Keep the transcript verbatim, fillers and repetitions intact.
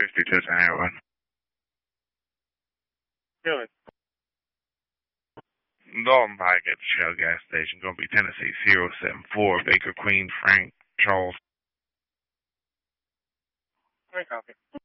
fifty-two to Aaron. Good. Dalton Pike at the Shell gas station. Gonna be Tennessee zero seven four, Baker Queen, Frank, Charles. I copy.